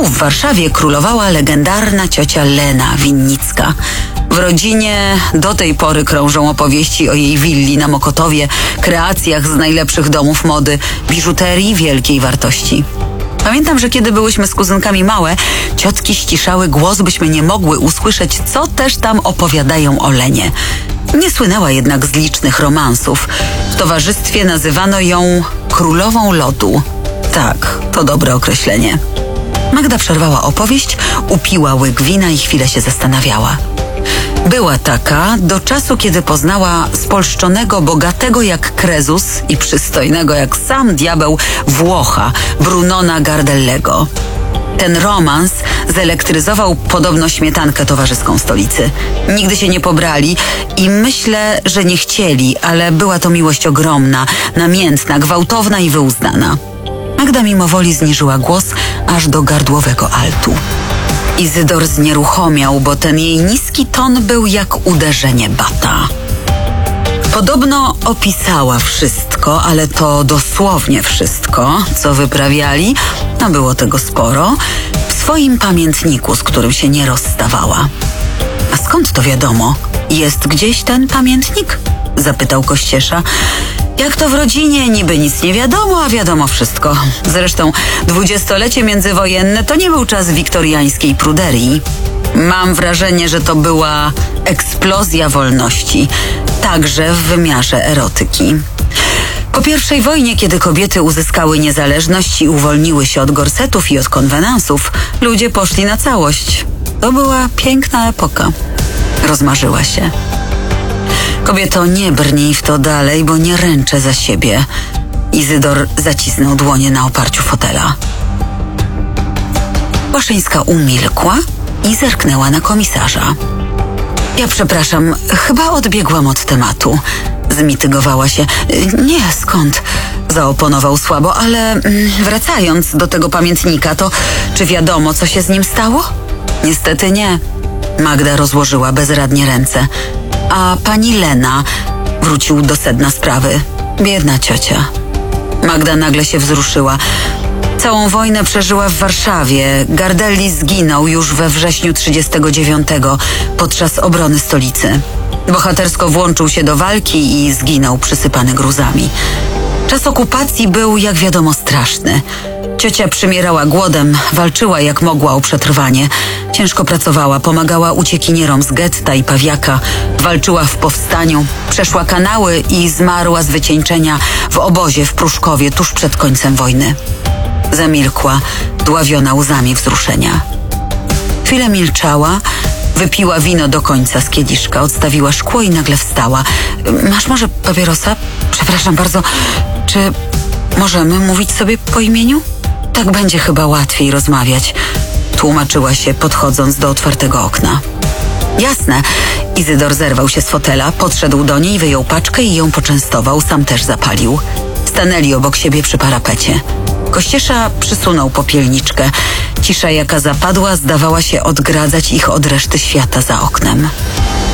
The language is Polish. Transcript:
w Warszawie królowała legendarna ciocia Lena Winnicka. W rodzinie do tej pory krążą opowieści o jej willi na Mokotowie, kreacjach z najlepszych domów mody, biżuterii wielkiej wartości. Pamiętam, że kiedy byłyśmy z kuzynkami małe, ciotki ściszały głos, byśmy nie mogły usłyszeć, co też tam opowiadają o Lenie. Nie słynęła jednak z licznych romansów. W towarzystwie nazywano ją królową lodu. Tak, to dobre określenie. Magda przerwała opowieść, upiła łyk wina i chwilę się zastanawiała. Była taka do czasu, kiedy poznała spolszczonego, bogatego jak Krezus i przystojnego jak sam diabeł Włocha, Brunona Gardellego. Ten romans zelektryzował podobno śmietankę towarzyską stolicy. Nigdy się nie pobrali i myślę, że nie chcieli, ale była to miłość ogromna, namiętna, gwałtowna i wyuznana. Magda mimowoli zniżyła głos aż do gardłowego altu. Izydor znieruchomiał, bo ten jej niski ton był jak uderzenie bata. Podobno opisała wszystko, ale to dosłownie wszystko, co wyprawiali, a było tego sporo, w swoim pamiętniku, z którym się nie rozstawała. A skąd to wiadomo? Jest gdzieś ten pamiętnik? Zapytał Kościesza. Jak to w rodzinie, niby nic nie wiadomo, a wiadomo wszystko. Zresztą 20-lecie międzywojenne to nie był czas wiktoriańskiej pruderii. Mam wrażenie, że to była eksplozja wolności, także w wymiarze erotyki. Po I wojnie, kiedy kobiety uzyskały niezależność i uwolniły się od gorsetów i od konwenansów, ludzie poszli na całość. To była piękna epoka. Rozmarzyła się. Kobieto, nie brnij w to dalej, bo nie ręczę za siebie. Izydor zacisnął dłonie na oparciu fotela. Łaszyńska umilkła i zerknęła na komisarza. Ja przepraszam, chyba odbiegłam od tematu. Zmitygowała się. Nie, skąd? Zaoponował słabo, ale wracając do tego pamiętnika, to czy wiadomo, co się z nim stało? Niestety nie. Magda rozłożyła bezradnie ręce. A pani Lena wrócił do sedna sprawy. Biedna ciocia. Magda nagle się wzruszyła. Całą wojnę przeżyła w Warszawie. Gardelli zginął już we wrześniu 1939 podczas obrony stolicy. Bohatersko włączył się do walki i zginął przysypany gruzami. Czas okupacji był, jak wiadomo, straszny. Ciocia przymierała głodem, walczyła jak mogła o przetrwanie. Ciężko pracowała, pomagała uciekinierom z getta i Pawiaka, walczyła w powstaniu, przeszła kanały i zmarła z wycieńczenia w obozie w Pruszkowie tuż przed końcem wojny. Zamilkła, dławiona łzami wzruszenia. Chwilę milczała, wypiła wino do końca z kieliszka, odstawiła szkło i nagle wstała. Masz może papierosa? Przepraszam bardzo, czy możemy mówić sobie po imieniu? Tak będzie chyba łatwiej rozmawiać, tłumaczyła się, podchodząc do otwartego okna. Jasne. Izydor zerwał się z fotela, podszedł do niej, wyjął paczkę i ją poczęstował, sam też zapalił. Stanęli obok siebie przy parapecie. Kościesza przysunął popielniczkę. Cisza, jaka zapadła, zdawała się odgradzać ich od reszty świata za oknem.